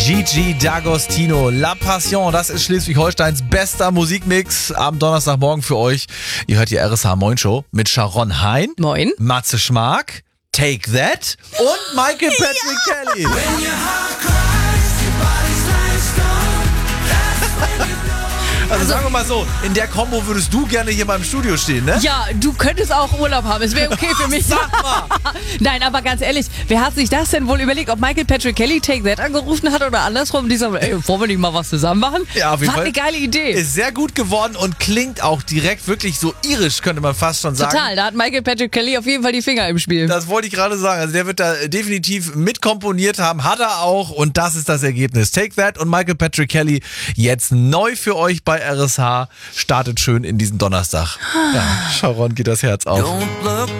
Gigi D'Agostino, La Passion, das ist Schleswig-Holsteins bester Musikmix am Donnerstagmorgen für euch. Ihr hört die RSH Moin Show mit Sharon Hein, Moin, Matze Schmark, Take That und Michael Patrick Kelly. Also sagen wir mal so, in der Kombo würdest du gerne hier beim Studio stehen, ne? Ja, du könntest auch Urlaub haben. Es wäre okay für mich. Sag mal! Nein, aber ganz ehrlich, wer hat sich das denn wohl überlegt, ob Michael Patrick Kelly Take That angerufen hat oder andersrum? Die sagen, ey, wollen wir nicht mal was zusammen machen? Ja, auf jeden Fall. Eine geile Idee. Ist sehr gut geworden und klingt auch direkt wirklich so irisch, könnte man fast schon sagen. Total, da hat Michael Patrick Kelly auf jeden Fall die Finger im Spiel. Das wollte ich gerade sagen. Also der wird da definitiv mitkomponiert haben, hat er auch und das ist das Ergebnis. Take That und Michael Patrick Kelly jetzt neu für euch bei RSH. Startet schön in diesen Donnerstag. Ja, Sharon geht das Herz auf.